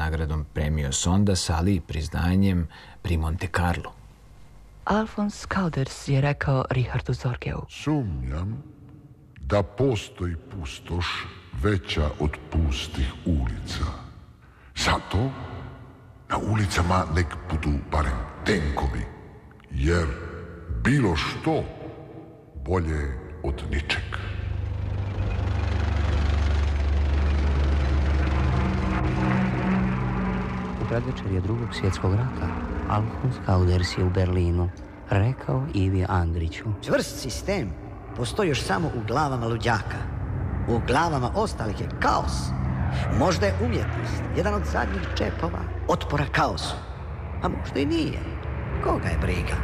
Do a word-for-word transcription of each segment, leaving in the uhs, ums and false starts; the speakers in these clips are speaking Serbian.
nagradom Premios Ondas, ali i priznanjem pri Monte Carlo. Alfons Kauders je rekao Richardu Zorgeu: Sumnjam da postoji pustoš veća od pustih ulica. Zato na ulicama nek budu barem tenkovi, jer bilo što bolje od ničeg. U predvečerje drugog svjetskog rata Alfons Kauders je u Berlinu rekao Ivi Andriću: čvrst sistem postoji još samo u glavama luđaka. U glavama ostalih je kaos. Možda je umjetnost jedan od zadnjih čepova otpora kaosu. A možda i nije. Koga je briga?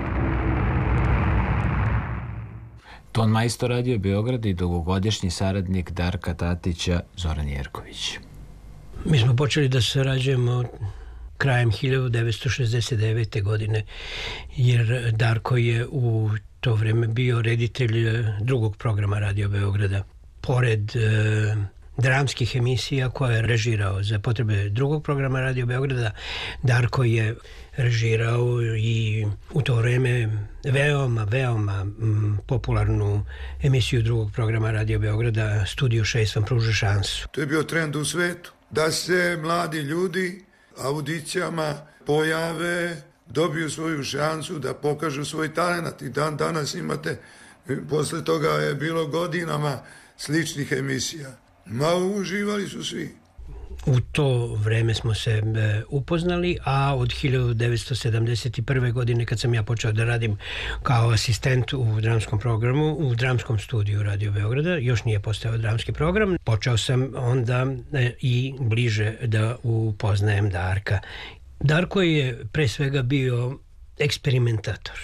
Ton majstor Radio Beograda i dugogodišnji saradnik Darka Tatića Zoran Jerković. Mi smo počeli da sarađujemo krajem hiljadu devetsto šezdeset devete. godine, jer Darko je u to vreme bio reditelj drugog programa Radio Beograda. Pored e, dramskih emisija koje je režirao za potrebe drugog programa Radio Beograda, Darko je režirao i u to vreme veoma, veoma m, popularnu emisiju drugog programa Radio Beograda, Studio šest vam pruža šansu. To je bio trend u svetu, da se mladi ljudi audicijama pojave, dobiju svoju šansu da pokažu svoj talent i dan danas imate, posle toga je bilo godinama sličnih emisija. Ma uživali su svi. U to vreme smo se e, upoznali, a od hiljadu devetsto sedamdeset prve. godine kad sam ja počeo da radim kao asistent u dramskom programu, u dramskom studiju Radio Beograda, još nije postojao dramski program, počeo sam onda e, i bliže da upoznajem Darka. Darko je pre svega bio eksperimentator.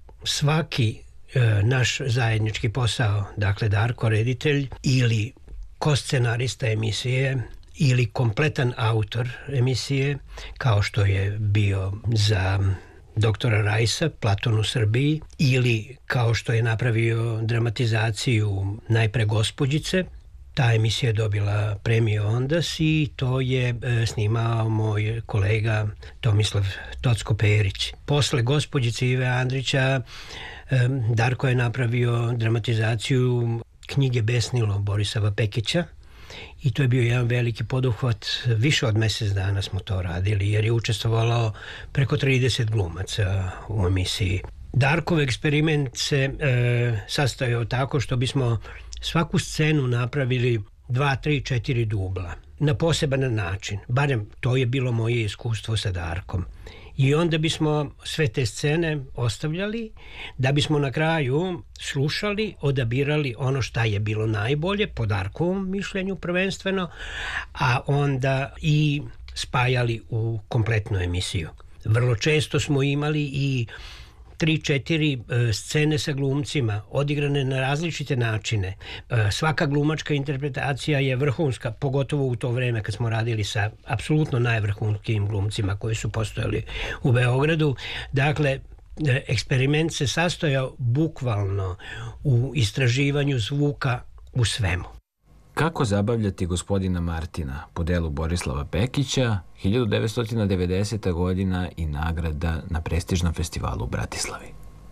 Svaki e, naš zajednički posao, dakle Darko reditelj ili ko-scenarista emisije ili kompletan autor emisije, kao što je bio za doktora Rajsa, Platon u Srbiji, ili kao što je napravio dramatizaciju Najpre gospođice. Ta emisija je dobila premiju Ondas i to je e, snimao moj kolega Tomislav Tocko-Perić. Posle gospođice Ive Andrića e, Darko je napravio dramatizaciju knjige Besnilo Borisava Pekića i to je bio jedan veliki poduhvat. Više od mjesec dana smo to radili jer je učestvovalo preko trideset glumaca u emisiji. Darkov eksperiment se e, sastojao tako što bismo svaku scenu napravili dva, tri, četiri dubla na poseban način. Barem to je bilo moje iskustvo sa Darkom. I onda bismo sve te scene ostavljali da bismo na kraju slušali, odabirali ono šta je bilo najbolje, po Darkovom mišljenju prvenstveno, a onda i spajali u kompletnu emisiju. Vrlo često smo imali i tri, četiri e, scene sa glumcima, odigrane na različite načine. E, svaka glumačka interpretacija je vrhunska, pogotovo u to vreme kad smo radili sa apsolutno najvrhunskim glumcima koji su postojali u Beogradu. Dakle, e, eksperiment se sastojao bukvalno u istraživanju zvuka u svemu. Kako zabavljati gospodina Martina po delu Borislava Pekića, hiljadu devetsto devedeseta. godina i nagrada na prestižnom festivalu u Bratislavi.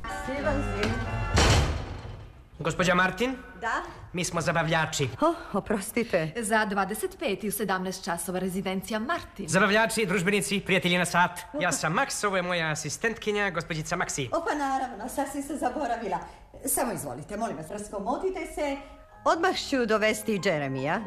Gospođa Martin? Da? Mi smo zabavljači. O, oprostite. Za dvadeset pet i u sedamnaest časova rezidencija Martin. Zabavljači, družbenici, prijatelji na sat. Ja sam Maks, ovo je moja asistentkinja, gospođica Maksi. O, pa naravno, sasvim se zaboravila. Samo izvolite, molim vas, raskomotite se. Odmah ću dovesti Jeremija.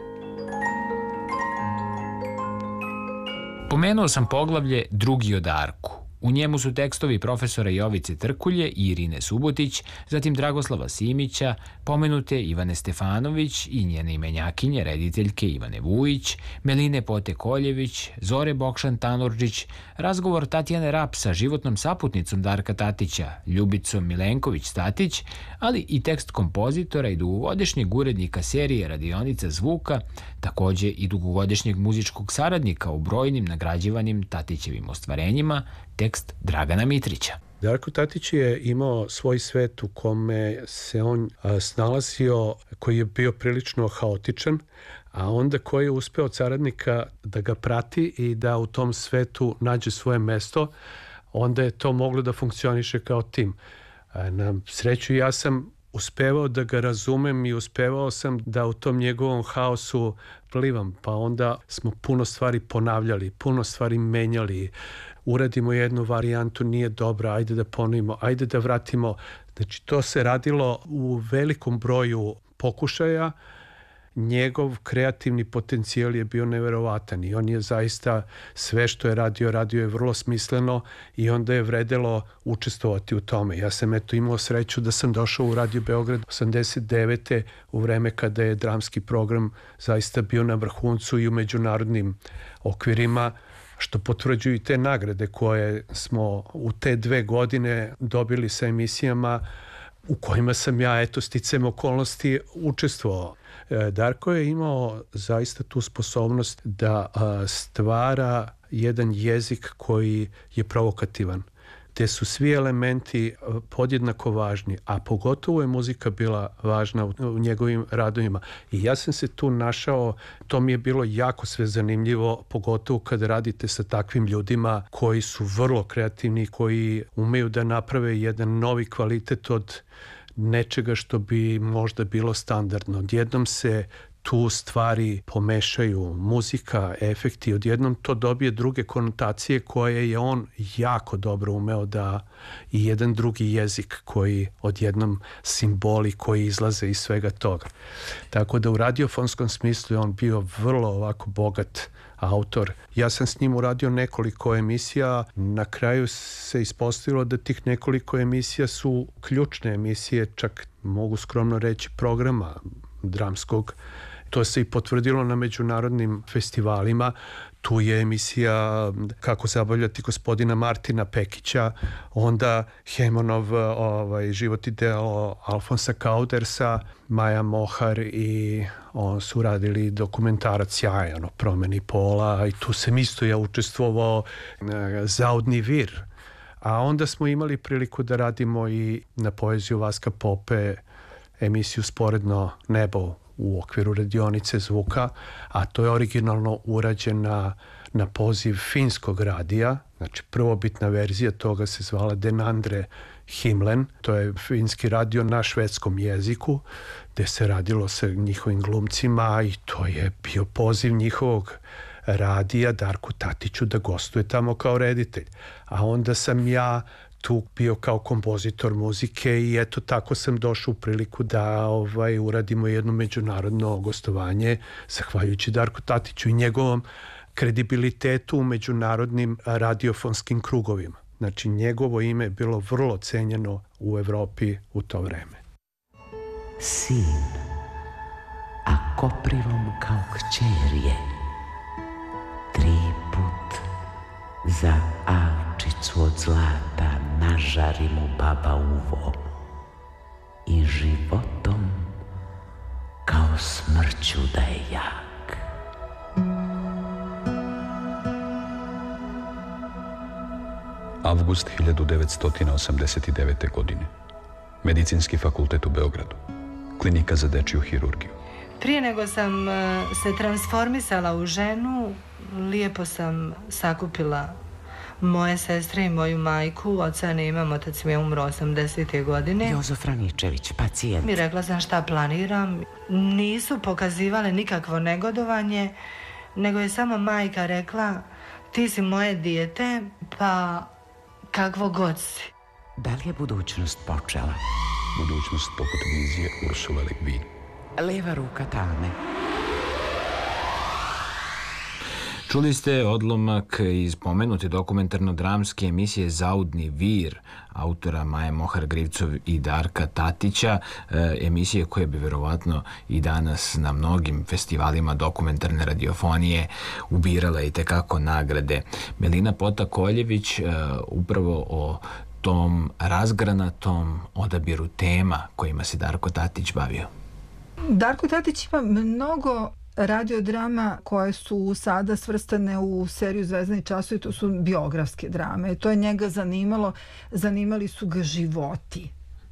Pomenuo sam poglavlje Drugi o Darku. U njemu su tekstovi profesora Jovice Trkulje i Irine Subotić, zatim Dragoslava Simića, pomenute Ivane Stefanović i njene imenjakinje, rediteljke Ivane Vujić, Meline Pote-Koljević, Zore Bokšan-Tanurđić, razgovor Tatjane Rap sa životnom saputnicom Darka Tatića, Ljubicom Milenković-Statić, ali i tekst kompozitora i dugogodišnjeg urednika serije Radionica zvuka, takođe i dugogodišnjeg muzičkog saradnika u brojnim nagrađivanim Tatićevim ostvarenjima, tekst Dragana Mitrića. Darko Tatić je imao svoj svet u kome se on a, snalazio, koji je bio prilično haotičan, A onda ko je uspeo od saradnika da ga prati i da u tom svetu nađe svoje mesto, onda je to moglo da funkcioniše kao tim. Na sreću ja sam uspevao da ga razumem i uspevao sam da u tom njegovom haosu plivam, pa onda smo puno stvari ponavljali, puno stvari menjali, uradimo jednu varijantu, nije dobra, ajde da ponovimo, ajde da vratimo. Znači to se radilo u velikom broju pokušaja. Njegov kreativni potencijal je bio neverovatan i on je zaista sve što je radio, radio je vrlo smisleno i onda je vredelo učestvovati u tome. Ja sam eto imao sreću da sam došao u Radio Beograd osamdeset devete u vreme kada je dramski program zaista bio na vrhuncu i u međunarodnim okvirima, što potvrđuju i te nagrade koje smo u te dve godine dobili sa emisijama u kojima sam ja, eto, sticajem okolnosti učestvovao. Darko je imao zaista tu sposobnost da stvara jedan jezik koji je provokativan, gde su svi elementi podjednako važni, a pogotovo je muzika bila važna u njegovim radovima. I ja sam se tu našao, to mi je bilo jako sve zanimljivo, pogotovo kad radite sa takvim ljudima koji su vrlo kreativni, koji umeju da naprave jedan novi kvalitet od nečega što bi možda bilo standardno. Odjednom se tu stvari pomešaju, muzika, efekti, odjednom to dobije druge konotacije koje je on jako dobro umeo da, i jedan drugi jezik koji odjednom simboli koji izlaze iz svega toga. Tako da u radiofonskom smislu je on bio vrlo ovako bogat autor. Ja sam s njim uradio nekoliko emisija, na kraju se ispostavilo da tih nekoliko emisija su ključne emisije, čak mogu skromno reći programa dramskog. To se i potvrdilo na međunarodnim festivalima. Tu je emisija Kako zabavljati gospodina Martina Pekića, onda Hemonov ovaj, život i delo Alfonsa Kaudersa, Maja Mohar i on su radili dokumentarac sjajan o promeni pola i tu sam isto ja učestvovao, Zaudni vir. A onda smo imali priliku da radimo i na poeziju Vaska Pope emisiju Sporedno nebo u okviru radionice zvuka, a to je originalno urađena na poziv finskog radija. Znači prvobitna verzija toga se zvala Denandre Himlen, to je finski radio na švedskom jeziku, gde se radilo sa njihovim glumcima i to je bio poziv njihovog radija Darku Tatiću da gostuje tamo kao reditelj. A onda sam ja tu bio kao kompozitor muzike i eto tako sam došao u priliku da ovaj, uradimo jedno međunarodno gostovanje zahvaljujući Darku Tatiću i njegovom kredibilitetu u međunarodnim radiofonskim krugovima. Znači njegovo ime je bilo vrlo cenjeno u Evropi u to vreme. Sin, a koprivom kao kćer je, tri put za avčicu od zlata nažari mu baba uvo i životom kao smrću da je jak. Avgust hiljadu devetsto osamdeset devete. godine. Medicinski fakultet u Beogradu. Klinika za dečiju hirurgiju. Prije nego sam se transformisala u ženu, lijepo sam sakupila moje sestre i moju majku. Oca nemam, otac mi je umro osamdesete. godine. Jozo Franičević, pacijent. Mi rekla sam šta planiram. Nisu pokazivale nikakvo negodovanje, nego je samo majka rekla ti si moje dijete, pa kakvo god si. Da li je budućnost počela? Budućnost poput vizije Ursule Le Guin. Leva ruka Tame. Čuli ste odlomak iz pomenute dokumentarno-dramske emisije Zaudni vir autora Maje Mohar Grivcov i Darka Tatića, emisije koje bi verovatno i danas na mnogim festivalima dokumentarne radiofonije ubirala i tekako nagrade. Melina Pota-Koljević upravo o tom razgranatom odabiru tema kojima se Darko Tatić bavio. Darko Tatić ima mnogo radiodrama koje su sada svrstane u seriju Zvezdani časovi, to su biografske drame. To je njega zanimalo, zanimali su ga životi.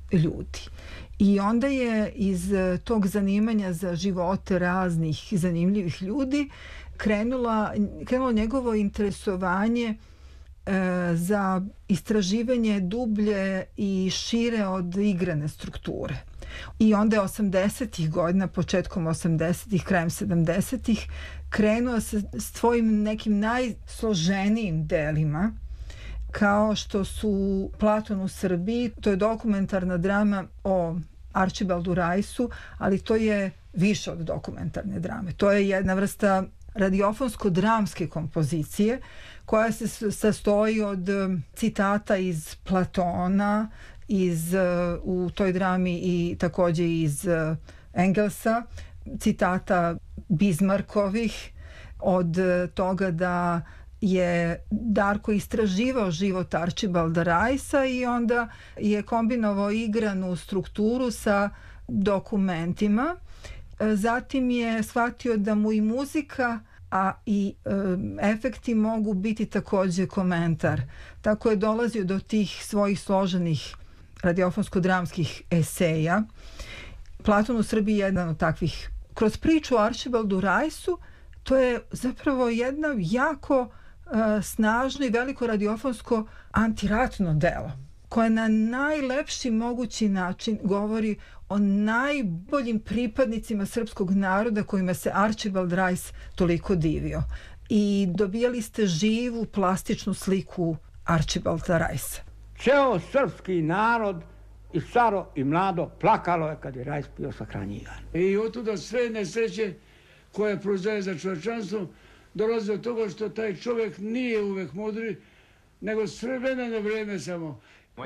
ljudi. I onda je iz tog zanimanja za živote raznih zanimljivih ljudi krenula, krenulo njegovo interesovanje e, za istraživanje dublje i šire od igrane strukture. I onda je osamdesetih godina, početkom osamdesetih, krajem sedamdesetih, krenuo sa svojim nekim najsloženijim delima, kao što su Platon u Srbiji. To je dokumentarna drama o Arčibaldu Rajsu, ali to je više od dokumentarne drame. To je jedna vrsta radiofonsko-dramske kompozicije koja se sastoji od citata iz Platona, iz, u toj drami i takođe iz Engelsa, citata Bismarckovih, od toga da je Darko istraživao život Arčibalda Rajsa i onda je kombinovao igranu strukturu sa dokumentima. Zatim je shvatio da mu i muzika, a i e, efekti mogu biti takođe komentar. Tako je dolazio do tih svojih složenih radiofonsko-dramskih eseja. Platon u Srbiji je jedan od takvih. Kroz priču o Arčibaldu Rajsu to je zapravo jedno jako uh, snažno i veliko radiofonsko antiratno delo koje na najlepši mogući način govori o najboljim pripadnicima srpskog naroda kojima se Arčibald Rajs toliko divio. I dobijali ste živu plastičnu sliku Arčibalda Rajsa. Ceo srpski narod i staro i mlado plakalo je kad je Rajs bio sahranjivan. I otuda sve nesreće koje proizdaje za čovečanstvo dolazi od toga što taj čovjek nije uvek mudri, nego s vremena na vreme samo.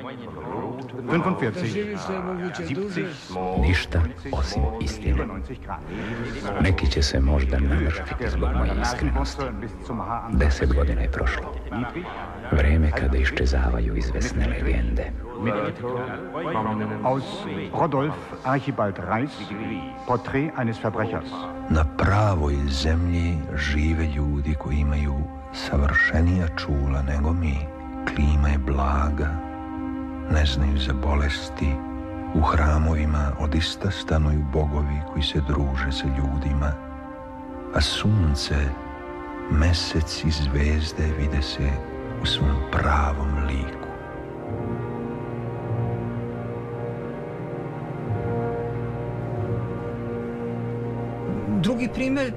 Ništa osim istine. Neki će se možda namrštiti zbog moje iskrenosti. Deset godina je prošlo. Vreme kada iščezavaju izvesne legende. Aus Rodolf Archibald Reis, Porträt eines Verbrechers. Na pravoj zemlji žive ljudi koji imaju savršenija čula nego mi. Klima je blaga, ne znaju za bolesti. U hramovima odista stanuju bogovi koji se druže sa ljudima, a sunce, mesec i zvezde vide se u svom pravom liku. Drugi primer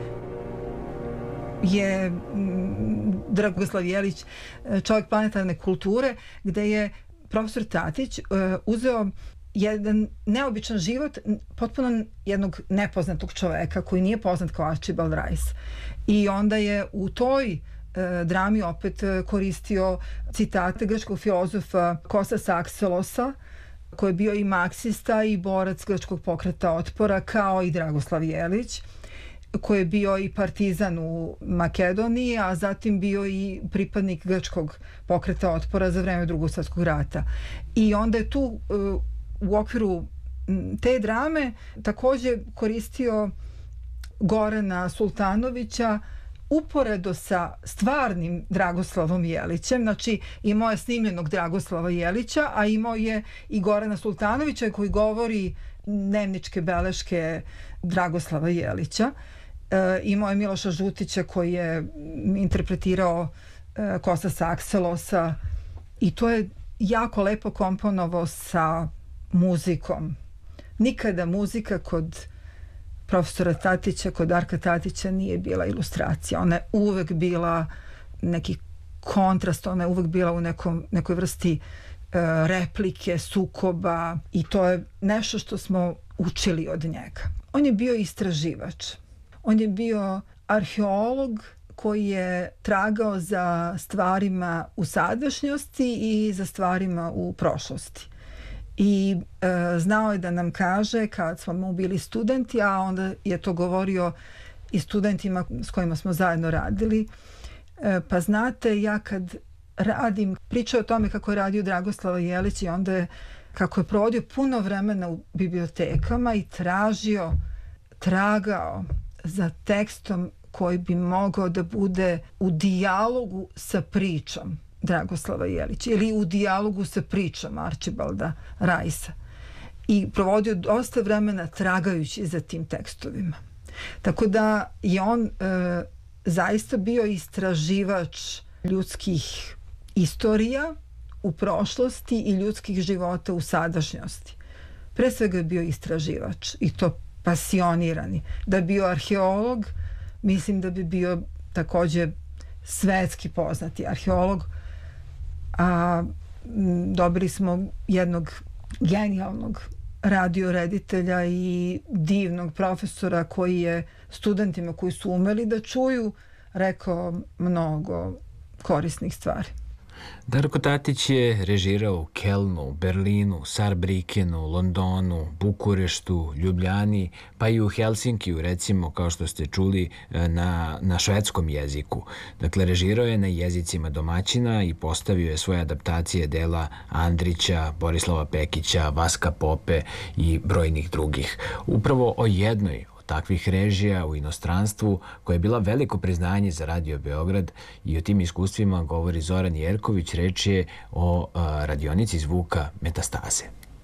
je Dragoslav Jelić, Čovjek planetarne kulture, gde je profesor Tatić uh, uzeo jedan neobičan život potpuno jednog nepoznatog čoveka koji nije poznat kao Arčibald Rajs. I onda je u toj uh, drami opet uh, koristio citate grčkog filozofa Kostas Akselosa, koji je bio i marksista i borac grčkog pokreta otpora, kao i Dragoslav Jelić, koji je bio i partizan u Makedoniji, a zatim bio i pripadnik grčkog pokreta otpora za vreme Drugog svjetskog rata. I onda je tu u okviru te drame takođe koristio Gorana Sultanovića uporedo sa stvarnim Dragoslavom Jelićem. Znači, imao je snimljenog Dragoslava Jelića, a imao je i Gorana Sultanovića koji govori dnevničke beleške Dragoslava Jelića. E, imao je Miloša Žutića koji je interpretirao e, Kostasa Akselosa i to je jako lepo komponovao sa muzikom. Nikada muzika kod profesora Tatića, kod Darka Tatića nije bila ilustracija. Ona je uvek bila neki kontrast, ona je uvek bila u nekom, nekoj vrsti e, replike, sukoba i to je nešto što smo učili od njega. On je bio istraživač. On je bio arheolog koji je tragao za stvarima u sadašnjosti i za stvarima u prošlosti. I e, znao je da nam kaže kad smo mu bili studenti, a onda je to govorio i studentima s kojima smo zajedno radili. E, pa znate, ja kad radim, pričao o tome kako je radio Dragoslava Jelić i onda je kako je provodio puno vremena u bibliotekama i tražio, tragao za tekstom koji bi mogao da bude u dijalogu sa pričom Dragoslava Jelića ili u dijalogu sa pričom Arčibalda Rajsa. i provodio dosta vremena tragajući za tim tekstovima. Tako da je on e, zaista bio istraživač ljudskih istorija u prošlosti i ljudskih života u sadašnjosti. Pre svega je bio istraživač i to pasionirani. Da je bio arheolog, mislim da bi bio takođe svetski poznati arheolog. A m, dobili smo jednog genijalnog radioreditelja i divnog profesora koji je studentima koji su umeli da čuju rekao mnogo korisnih stvari. Darko Tatić je režirao u Kelnu, Berlinu, Saarbrückenu, Londonu, Bukureštu, Ljubljani, pa i u Helsinkiju, recimo, kao što ste čuli, na, na švedskom jeziku. Dakle, režirao je na jezicima domaćina i postavio je svoje adaptacije dela Andrića, Borislava Pekića, Vaska Pope i brojnih drugih. Upravo o jednoj takvih režija u inostranstvu, koja je bila veliko priznanje za Radio Beograd, i o tim iskustvima govori Zoran Jerković. Reč je o a, radionici zvuka Metastaze.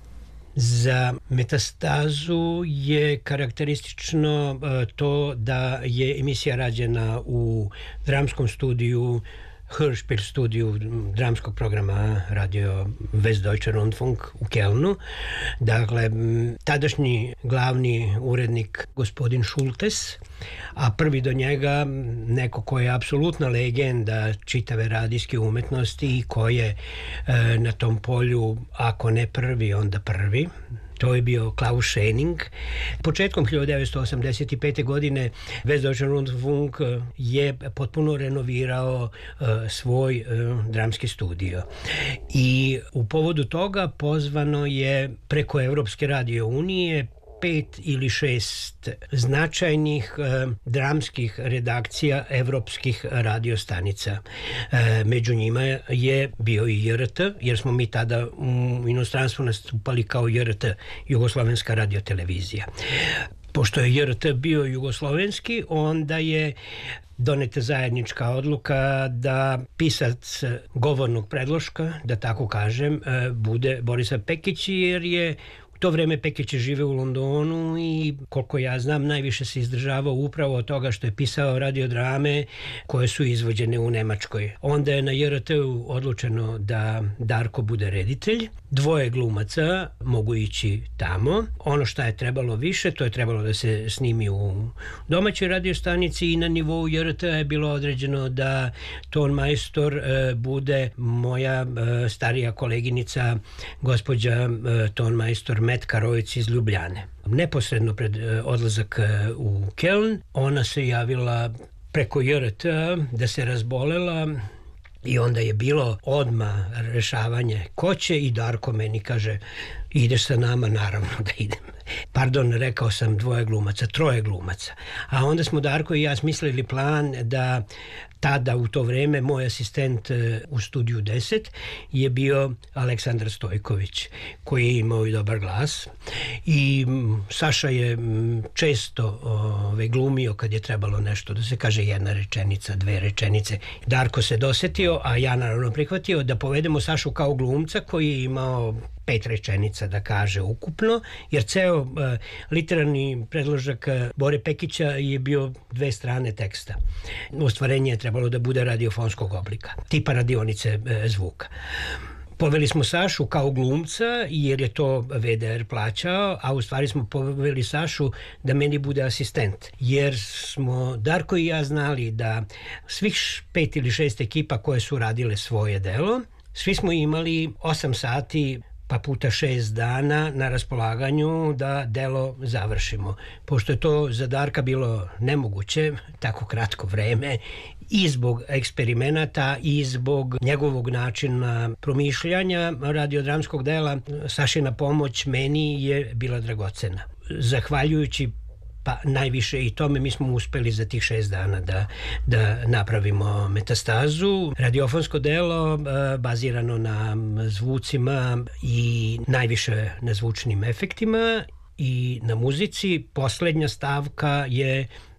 Za Metastazu je karakteristično a, to da je emisija rađena u dramskom studiju, Hörspiel studiju dramskog programa Radio Westdeutscher Rundfunk u Kelnu. Dakle, tadašnji glavni urednik gospodin Šultes, a prvi do njega neko ko je apsolutna legenda čitave radijske umetnosti i ko je e, na tom polju, ako ne prvi, onda prvi. To je bio Klaus Schening. Početkom hiljadu devetsto osamdeset pete. godine Westdeutscher Rundfunk je potpuno renovirao uh, svoj uh, dramski studio. I u povodu toga pozvano je preko Evropske radio unije pet ili šest značajnih e, dramskih redakcija evropskih radiostanica. E, među njima je bio i J R T, jer smo mi tada u inostranstvu nastupali kao J R T, Jugoslovenska radiotelevizija. Pošto je J R T bio jugoslovenski, onda je doneta zajednička odluka da pisac govornog predloška, da tako kažem, bude Borisav Pekić, jer je u to vreme Pekić je živeo u Londonu i koliko ja znam najviše se izdržavao upravo od toga što je pisao radiodrame koje su izvođene u Nemačkoj. Onda je na J R T-u odlučeno da Darko bude reditelj. Dvoje glumaca mogu ići tamo. Ono što je trebalo više, to je trebalo da se snimi u domaćoj radiostanici i na nivou J R T-a je bilo određeno da tonmajstor e, bude moja e, starija koleginica, gospođa e, tonmajstor Metka Rojec iz Ljubljane. Neposredno pred e, odlazak e, u Keln, ona se javila preko J R T-a da se razbolela. I onda je bilo odma rešavanje ko će i Darko meni kaže ideš sa nama, naravno da idem. Pardon, rekao sam dvoje glumaca, troje glumaca. A onda smo Darko i ja smislili plan da tada u to vreme moj asistent u studiju deset je bio Aleksandar Stojković, koji je imao i dobar glas. I Saša je često ove, glumio kad je trebalo nešto da se kaže jedna rečenica, dve rečenice. Darko se dosetio, a ja naravno prihvatio da povedemo Sašu kao glumca koji je imao pet rečenica da kaže ukupno, jer ceo uh, literarni predložak uh, Bore Pekića je bio dve strane teksta. Ostvarenje je trebalo da bude radiofonskog oblika, tipa radionice uh, zvuka. Poveli smo Sašu kao glumca jer je to V D R plaćao, a u stvari smo poveli Sašu da meni bude asistent. Jer smo Darko i ja znali da svih pet ili šest ekipa koje su radile svoje delo, svi smo imali osam sati pa puta šest dana na raspolaganju da delo završimo. Pošto je to za Darka bilo nemoguće, tako kratko vreme, i zbog eksperimenata i zbog njegovog načina promišljanja radiodramskog dela, Sašina pomoć meni je bila dragocena. Zahvaljujući pa najviše i tome mi smo uspeli za tih šest dana da, da napravimo Metastazu. Radiofonsko delo bazirano na zvucima i najviše na zvučnim efektima i na muzici. Poslednja stavka je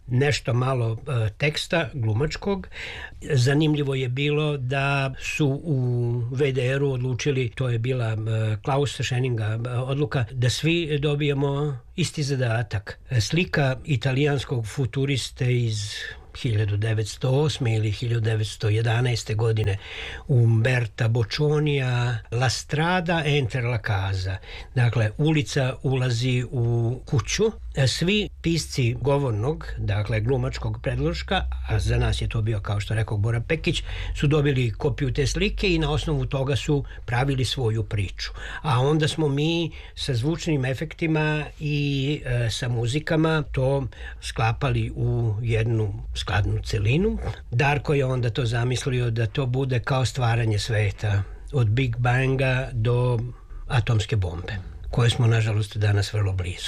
nešto malo uh, teksta glumačkog. Zanimljivo je bilo da su u V D R-u odlučili, to je bila uh, Klausa Scheninga uh, odluka, da svi dobijemo isti zadatak. Slika italijanskog futuriste iz hiljadu devetsto osme ili hiljadu devetsto jedanaeste godine Umberta Boccionija, La strada enter la casa. Dakle, ulica ulazi u kuću. Svi pisci govornog, dakle glumačkog predloška, a za nas je to bio, kao što rekao Bora Pekić, su dobili kopiju te slike i na osnovu toga su pravili svoju priču. A onda smo mi sa zvučnim efektima i e, sa muzikama to sklapali u jednu skladnu celinu. Darko je onda to zamislio da to bude kao stvaranje sveta od Big Banga do atomske bombe, koje smo nažalost danas vrlo blizu.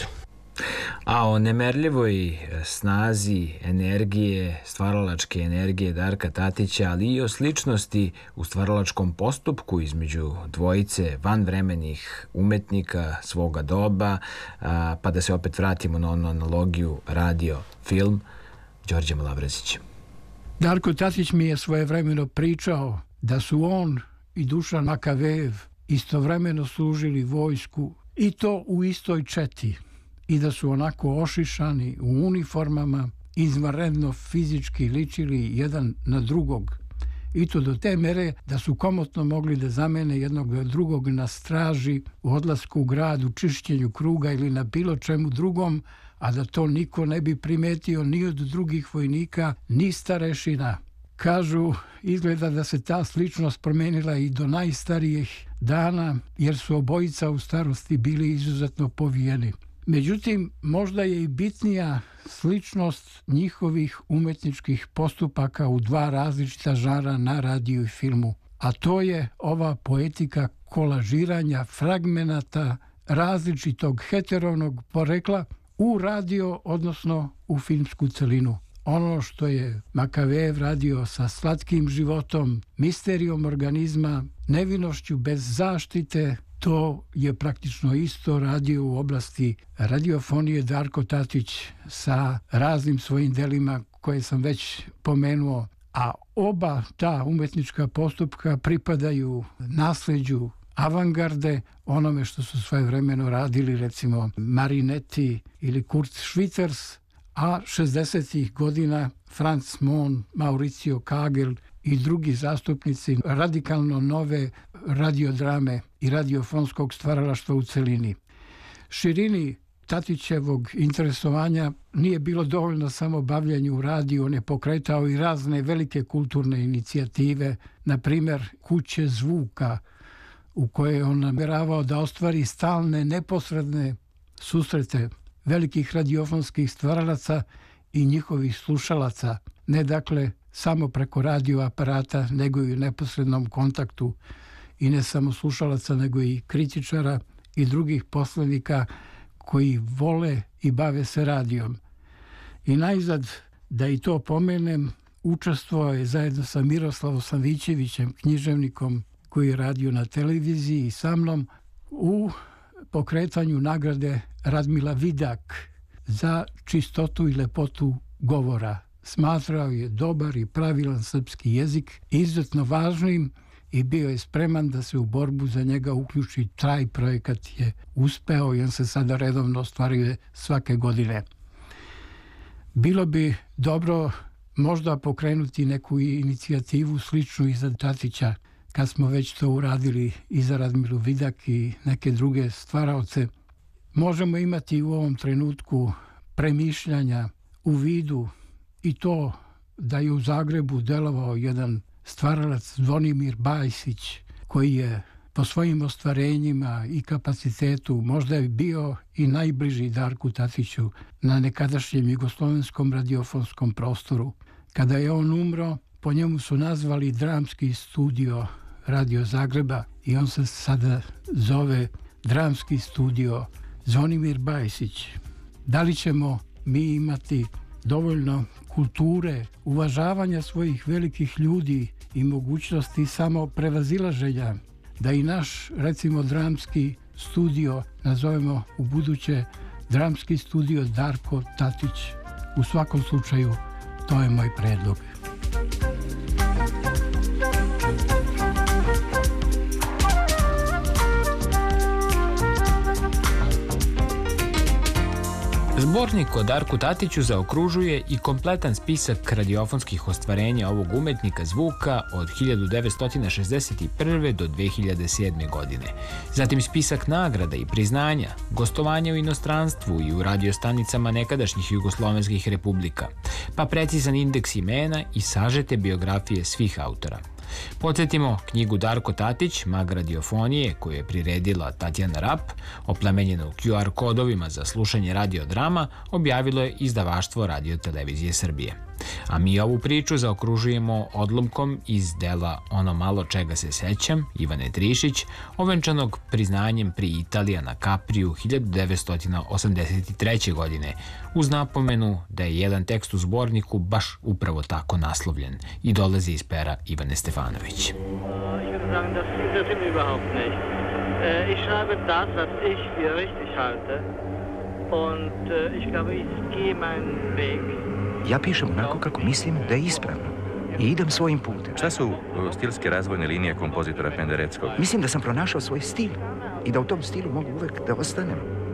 A o nemerljivoj snazi energije, stvaralačke energije Darka Tatića, ali i o sličnosti u stvaralačkom postupku između dvojice vanvremenih umetnika svoga doba, pa da se opet vratimo na onu analogiju radio-film, Đorđe Malavrazić. Darko Tatić mi je svojevremeno pričao da su on i Dušan Makavejev istovremeno služili vojsku i to u istoj četi i da su onako ošišani u uniformama, izvanredno fizički ličili jedan na drugog. I to do te mere da su komotno mogli da zamene jednog drugog na straži, u odlasku u grad, u čišćenju kruga ili na bilo čemu drugom, a da to niko ne bi primetio ni od drugih vojnika, ni starešina. Kažu, izgleda da se ta sličnost promenila i do najstarijih dana, jer su obojica u starosti bili izuzetno povijeni. Međutim, možda je i bitnija sličnost njihovih umetničkih postupaka u dva različita žanra na radiju i filmu. A to je ova poetika kolažiranja fragmenata različitog heterovnog porekla u radio, odnosno u filmsku celinu. Ono što je Makavejev radio sa slatkim životom, misterijom organizma, nevinošću bez zaštite, to je praktično isto radio u oblasti radiofonije Darko Tatić sa raznim svojim delima koje sam već pomenuo. A oba ta umetnička postupka pripadaju nasleđu avangarde, onome što su svojevremeno radili recimo Marinetti ili Kurt Schwitters, a šezdesetih godina Franz Mohn, Mauricio Kagel i drugi zastupnici radikalno nove radiodrame i radiofonskog stvaralaštva u celini. Širini Tatićevog interesovanja nije bilo dovoljno samo bavljenju u radiju, on je pokretao i razne velike kulturne inicijative, na primjer Kuće zvuka, u koje on namjeravao da ostvari stalne, neposredne susrete velikih radiofonskih stvaralaca i njihovih slušalaca, ne dakle samo preko radioaparata, nego i u neposrednom kontaktu, i ne samo slušalaca, nego i kritičara i drugih poslanika koji vole i bave se radijom. I najzad, da i to pomenem, učestvovao je zajedno sa Miroslavom Savićevićem, književnikom koji je radio na televiziji i sa mnom, u pokretanju nagrade Radmila Vidak za čistotu i lepotu govora. Smatrao je dobar i pravilan srpski jezik izuzetno važnim i bio je spreman da se u borbu za njega uključi. Taj projekat je uspeo i on se sada redovno ostvaruje svake godine. Bilo bi dobro možda pokrenuti neku inicijativu sličnu i za Tatića, kad smo već to uradili i za Radmilu Vidak i neke druge stvaraoce. Možemo imati u ovom trenutku premišljanja u vidu i to da je u Zagrebu delovao jedan stvaralac Zvonimir Bajsić, koji je po svojim ostvarenjima i kapacitetu možda je bio i najbliži Darku Tatiću na nekadašnjem jugoslovenskom radiofonskom prostoru. Kada je on umro, po njemu su nazvali Dramski studio Radio Zagreba i on se sada zove Dramski studio Zvonimir Bajsić. Da li ćemo mi imati dovoljno kulture, uvažavanja svojih velikih ljudi i mogućnosti samo prevazilaženja, da i naš, recimo, dramski studio nazovemo u buduće Dramski studio Darko Tatić U svakom slučaju, to je moj predlog. Zbornik o Darku Tatiću zaokružuje i kompletan spisak radiofonskih ostvarenja ovog umetnika zvuka od hiljadu devetsto šezdeset prve. do dve hiljade sedme. godine. Zatim spisak nagrada i priznanja, gostovanja u inostranstvu i u radiostanicama nekadašnjih jugoslovenskih republika, pa precizan indeks imena i sažete biografije svih autora. Podsjetimo, knjigu Darko Tatić, mag radiofonije, koju je priredila Tatjana Rap, oplemenjenu Q R kodovima za slušanje radiodrama, objavilo je izdavaštvo Radio-televizije Srbije. A mi ovu priču zaokružujemo odlomkom iz dela Ono malo čega se sećam, Ivane Trišić, ovenčanog priznanjem pri Italija na Kapriju hiljadu devetsto osamdeset treće. godine, uz napomenu da je jedan tekst u zborniku baš upravo tako naslovljen i dolazi iz pera Ivane Stefanović. Ich schreibe das, was ich für richtig halte, und ich glaube, ich gehe meinen Weg. Ja pišem onako kako mislim da je ispravno i idem svojim putem. Šta su stilske razvojne linije kompozitora Pendereckog? Mislim da sam pronašao svoj stil i da u tom stilu mogu uvek da ostanem.